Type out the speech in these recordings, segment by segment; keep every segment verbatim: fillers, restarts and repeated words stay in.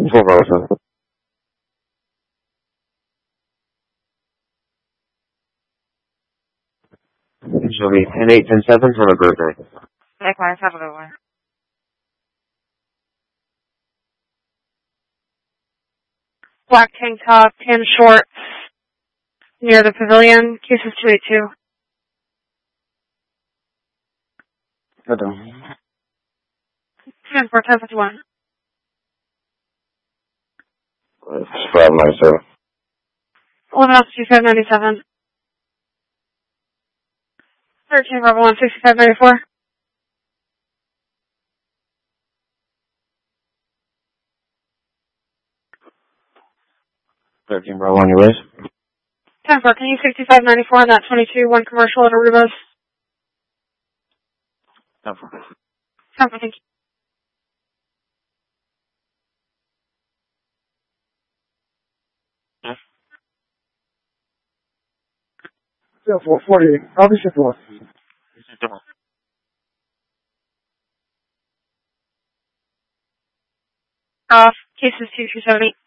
twelve Bravo seven. Show me ten eight, ten seven on a group name. Likewise, have a good one. Black tank top, tan shorts, near the pavilion, cases two eight two. Hold on. ten four, ten fifty-one. five ninety-seven. eleven off two five ninety-seven. thirteen Bravo one, sixty-five ninety-four. thirteen Bravo on your ways. ten four, can you sixty-five ninety-four on that twenty-two, one commercial at Aruba's? ten four. ten four, thank you. Yeah, four forty-eight. Obviously four. Off, cases two two seven eight.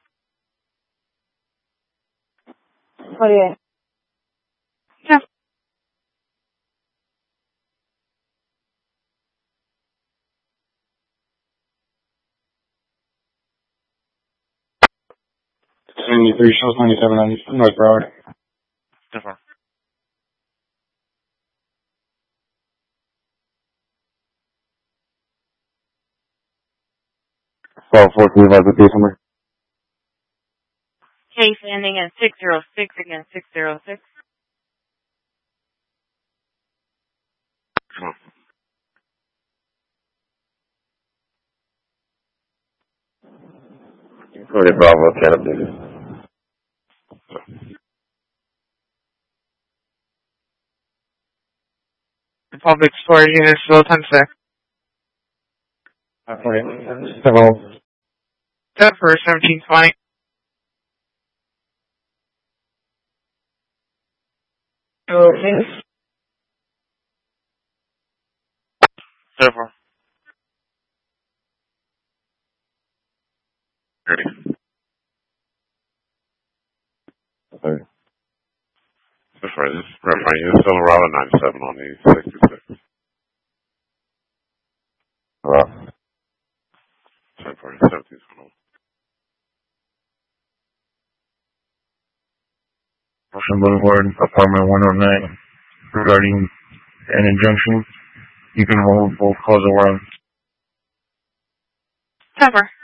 forty-eight. Yeah. seventy-three, shows ninety-seven, ninety, North Broward. Different. twelve four, can you advise the piece number? Case ending in six zero six again, six zero six. forty Bravo, ten updated. Public storage units, low ten six. Several. Set for seventeen twenty. Okay. Several. thirty. thirty. That's right, this is referring you Silverado ninety-seven on the sixty-six. Wow. seventeen twenty. Ocean Boulevard, apartment one oh nine, regarding an injunction. You can hold both calls around. Cover.